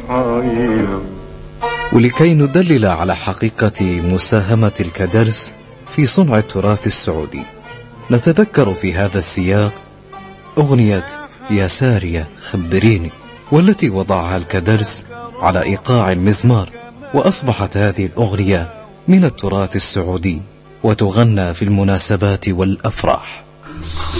ولكي ندلل على حقيقة مساهمة الكدرس في صنع التراث السعودي، نتذكر في هذا السياق أغنية يا سارية خبريني، والتي وضعها الكدرس على إيقاع المزمار، وأصبحت هذه الأغنية من التراث السعودي وتغنى في المناسبات والأفراح.